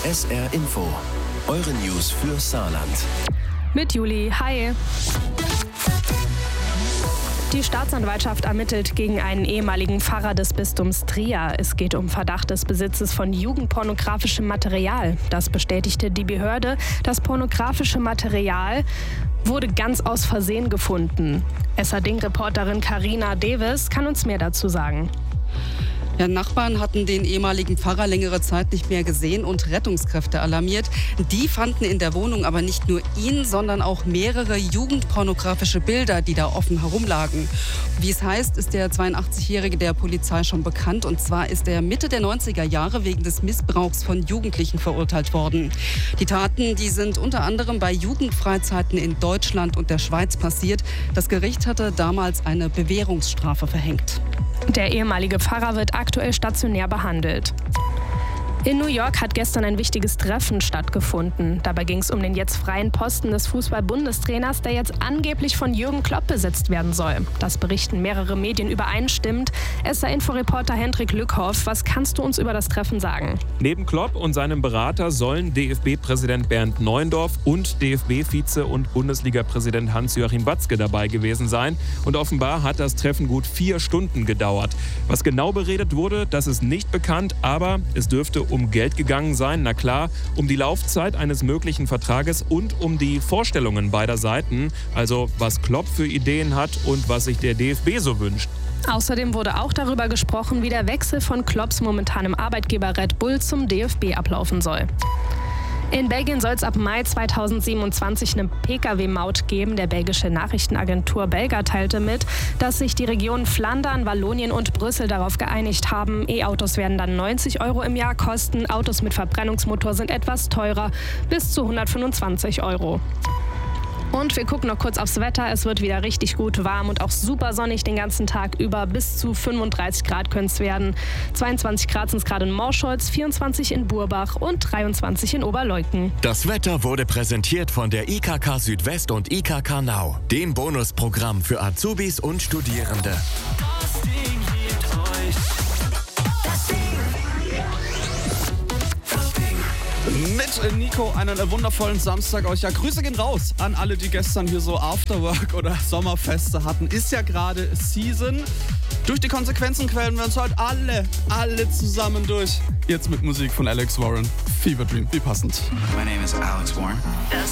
SR Info. Eure News für Saarland. Mit Juli. Hi. Die Staatsanwaltschaft ermittelt gegen einen ehemaligen Pfarrer des Bistums Trier. Es geht um Verdacht des Besitzes von jugendpornografischem Material. Das bestätigte die Behörde. Das pornografische Material wurde ganz aus Versehen gefunden. SR-Ding-Reporterin Carina Davis kann uns mehr dazu sagen. Ja, Nachbarn hatten den ehemaligen Pfarrer längere Zeit nicht mehr gesehen und Rettungskräfte alarmiert. Die fanden in der Wohnung aber nicht nur ihn, sondern auch mehrere jugendpornografische Bilder, die da offen herumlagen. Wie es heißt, ist der 82-Jährige der Polizei schon bekannt. Und zwar ist er Mitte der 90er Jahre wegen des Missbrauchs von Jugendlichen verurteilt worden. Die Taten, die sind unter anderem bei Jugendfreizeiten in Deutschland und der Schweiz passiert. Das Gericht hatte damals eine Bewährungsstrafe verhängt. Der ehemalige Pfarrer wird aktuell stationär behandelt. In New York hat gestern ein wichtiges Treffen stattgefunden. Dabei ging es um den jetzt freien Posten des Fußball-Bundestrainers, der jetzt angeblich von Jürgen Klopp besetzt werden soll. Das berichten mehrere Medien übereinstimmend. SR-Info-Reporter Hendrik Lückhoff, was kannst du uns über das Treffen sagen? Neben Klopp und seinem Berater sollen DFB-Präsident Bernd Neuendorf und DFB-Vize und Bundesliga-Präsident Hans-Joachim Watzke dabei gewesen sein. Und offenbar hat das Treffen gut 4 Stunden gedauert. Was genau beredet wurde, das ist nicht bekannt, aber es dürfte um Geld gegangen sein, na klar, um die Laufzeit eines möglichen Vertrages und um die Vorstellungen beider Seiten, also was Klopp für Ideen hat und was sich der DFB so wünscht. Außerdem wurde auch darüber gesprochen, wie der Wechsel von Klopps momentanem Arbeitgeber Red Bull zum DFB ablaufen soll. In Belgien soll es ab Mai 2027 eine Pkw-Maut geben. Der belgische Nachrichtenagentur Belga teilte mit, dass sich die Regionen Flandern, Wallonien und Brüssel darauf geeinigt haben. E-Autos werden dann 90 € im Jahr kosten. Autos mit Verbrennungsmotor sind etwas teurer, bis zu 125 €. Und wir gucken noch kurz aufs Wetter. Es wird wieder richtig gut warm und auch super sonnig den ganzen Tag über. Bis zu 35 Grad können es werden. 22 Grad sind es gerade in Morscholz, 24 in Burbach und 23 in Oberleuthen. Das Wetter wurde präsentiert von der IKK Südwest und IKK Nau, dem Bonusprogramm für Azubis und Studierende. Das Ding liebt euch. Das Ding. Mit Nico einen wundervollen Samstag euch. Ja, Grüße gehen raus an alle, die gestern hier so Afterwork oder Sommerfeste hatten. Ist ja gerade Season. Durch die Konsequenzen quälen wir uns heute alle zusammen durch. Jetzt mit Musik von Alex Warren. Fever Dream, wie passend. My name is Alex Warren.